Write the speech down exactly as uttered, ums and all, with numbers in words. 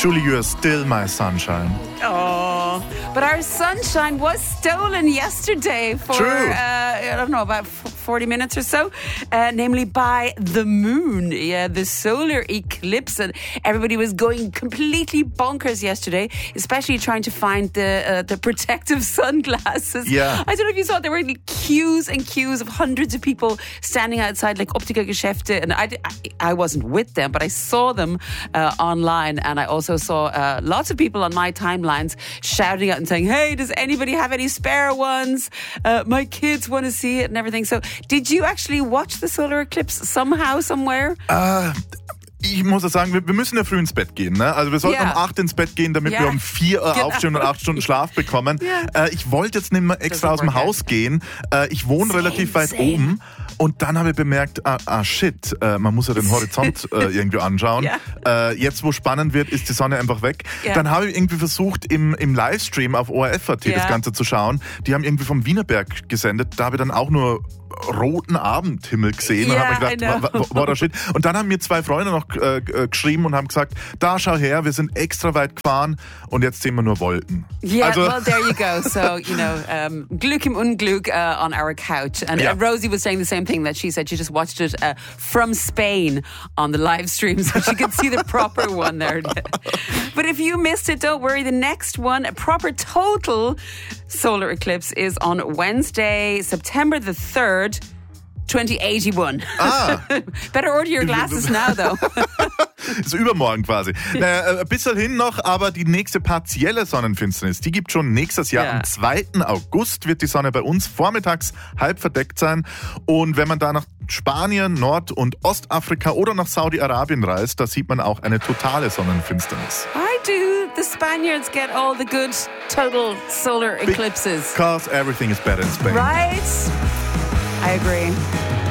Julie, you are still my sunshine. Oh, but our sunshine was stolen yesterday for, True. Uh, I don't know, about forty minutes or so, uh, namely by the moon. Yeah, the solar eclipse. And everybody was going completely bonkers yesterday, especially trying to find the uh, the protective sunglasses. Yeah. I don't know if you saw, there were like queues and queues of hundreds of people standing outside like Optikergeschäfte. And I, I, I wasn't with them, but I saw them uh, online. And I also saw uh, lots of people on my timelines shouting out and saying, hey, does anybody have any spare ones? Uh, my kids want to see it and everything. So did you actually watch the solar eclipse somehow, somewhere? Äh, ich muss ja sagen, wir, wir müssen ja früh ins Bett gehen. Ne? Also wir sollten Ja. um acht ins Bett gehen, damit Ja. wir um vier Uhr Genau. aufstehen und acht Stunden Schlaf bekommen. Ja. Äh, ich wollte jetzt nicht mehr extra Doesn't aus dem work out. Haus gehen. Äh, ich wohne Same, relativ weit same. oben. Und dann habe ich bemerkt, ah, ah shit, äh, man muss ja den Horizont äh, irgendwie anschauen. Ja. Äh, jetzt, wo spannend wird, ist die Sonne einfach weg. Ja. Dann habe ich irgendwie versucht, im, im Livestream auf O R F A T Ja. das Ganze zu schauen. Die haben irgendwie vom Wienerberg gesendet. Da habe ich dann auch nur roten Abendhimmel gesehen und Ja, habe mir I gedacht, know. wa- wa- what a shit. Und dann haben mir zwei Freunde noch äh, äh, geschrieben und haben gesagt, da schau her, wir sind extra weit gefahren und jetzt sehen wir nur Wolken. Yeah, also, well, there you go. So, you know, um, Glück im Unglück uh, on our couch. And Yeah. uh, Rosie was saying the same thing, that she said she just watched it uh, from Spain on the live stream, so she could see the proper one there. But if you missed it, don't worry. The next one, a proper total solar eclipse, is on Wednesday, September the third, twenty eighty-one. Ah. Better order your glasses now, though. ist übermorgen quasi. Naja, ein bisschen hin noch, aber die nächste partielle Sonnenfinsternis, die gibt schon nächstes Jahr. Ja. Am zweiten August wird die Sonne bei uns vormittags halb verdeckt sein. Und wenn man da nach Spanien, Nord- und Ostafrika oder nach Saudi-Arabien reist, da sieht man auch eine totale Sonnenfinsternis. Why do the Spaniards get all the good total solar eclipses? Because everything is better in Spain. Right? I agree.